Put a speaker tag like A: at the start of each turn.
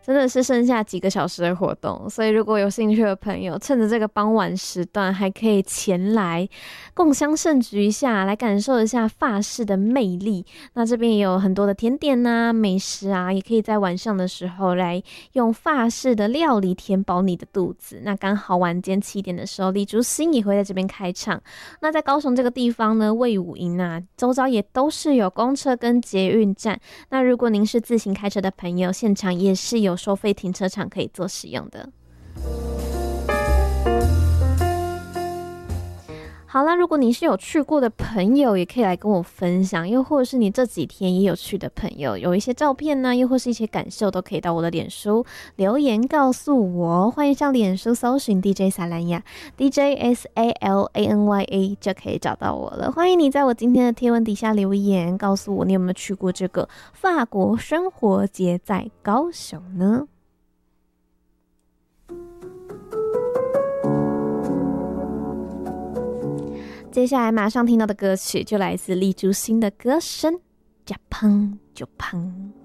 A: 真的是剩下几个小时的活动，所以如果有兴趣的朋友，趁着这个傍晚时段，还可以前来共襄盛举一下，来感受一下法式的魅力。那这边也有很多的甜点啊、美食啊，也可以在晚上的时候来用法式的料理填饱你的肚子。那刚好晚间7点的时候，李竹新也会在这边开唱。那在高雄这个地方呢，卫武营啊，周遭也都是有公车跟捷运站。那如果您是自行开车的朋友，现场也是有收费停车场可以做使用的。好啦，如果你是有去过的朋友，也可以来跟我分享，又或者是你这几天也有去的朋友，有一些照片呢，又或是一些感受，都可以到我的脸书留言告诉我。欢迎上脸书搜寻 DJ 萨兰雅 DJSALANYA 就可以找到我了。欢迎你在我今天的贴文底下留言，告诉我你有没有去过这个法国生活节在高雄呢？接下来马上听到的歌曲就来自李竹新的歌声，加砰就砰。